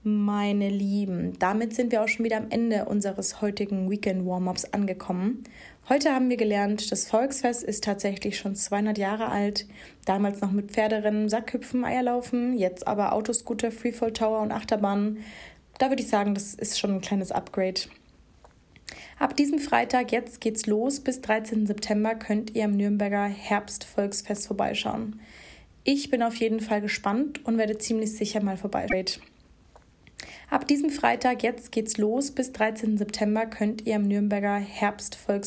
Meine Lieben, damit sind wir auch schon wieder am Ende unseres heutigen Weekend-Warm-Ups angekommen. Heute haben wir gelernt, das Volksfest ist tatsächlich schon 200 Jahre alt. Damals noch mit Pferderennen, Sackhüpfen, Eierlaufen, jetzt aber Autoscooter, Freefall Tower und Achterbahn. Da würde ich sagen, das ist schon ein kleines Upgrade. Ab diesem Freitag, jetzt geht's los, bis 13. September könnt ihr im Nürnberger Herbstvolksfest vorbeischauen. Ich bin auf jeden Fall gespannt und werde ziemlich sicher mal vorbeischauen. Ab diesem Freitag, jetzt geht's los, bis 13. September könnt ihr im Nürnberger Herbstvolksfest